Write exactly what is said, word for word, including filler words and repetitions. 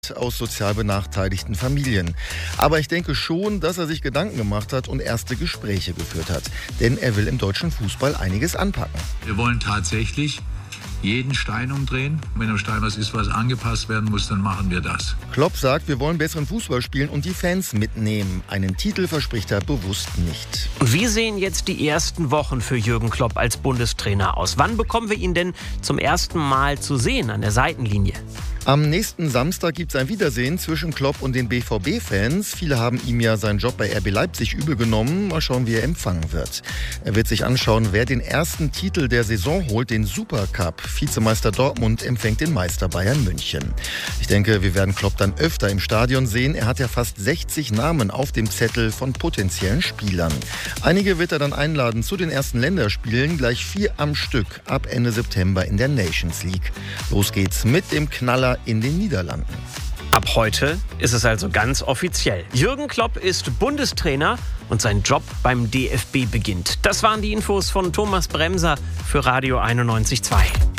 aus sozial benachteiligten Familien. Aber ich denke schon, dass er sich Gedanken gemacht hat und erste Gespräche geführt hat. Denn er will im deutschen Fußball einiges anpacken. Wir wollen tatsächlich jeden Stein umdrehen. Wenn am Stein was ist, was angepasst werden muss, dann machen wir das. Klopp sagt, wir wollen besseren Fußball spielen und die Fans mitnehmen. Einen Titel verspricht er bewusst nicht. Und wie sehen jetzt die ersten Wochen für Jürgen Klopp als Bundestrainer aus? Wann bekommen wir ihn denn zum ersten Mal zu sehen an der Seitenlinie? Am nächsten Samstag gibt es ein Wiedersehen zwischen Klopp und den B V B-Fans. Viele haben ihm ja seinen Job bei R B Leipzig übel genommen. Mal schauen, wie er empfangen wird. Er wird sich anschauen, wer den ersten Titel der Saison holt, den Supercup. Vizemeister Dortmund empfängt den Meister Bayern München. Ich denke, wir werden Klopp dann öfter im Stadion sehen. Er hat ja fast sechzig Namen auf dem Zettel von potenziellen Spielern. Einige wird er dann einladen zu den ersten Länderspielen, gleich vier am Stück ab Ende September in der Nations League. Los geht's mit dem Knaller in den Niederlanden. Ab heute ist es also ganz offiziell. Jürgen Klopp ist Bundestrainer und sein Job beim D F B beginnt. Das waren die Infos von Thomas Bremser für Radio einundneunzig Komma zwei.